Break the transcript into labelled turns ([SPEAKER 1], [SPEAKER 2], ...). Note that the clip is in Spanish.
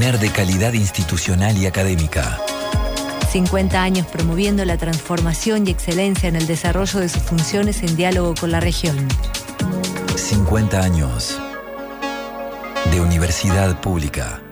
[SPEAKER 1] UNER de calidad institucional y académica.
[SPEAKER 2] 50 años promoviendo la transformación y excelencia en el desarrollo de sus funciones en diálogo con la región.
[SPEAKER 1] 50 años de universidad pública.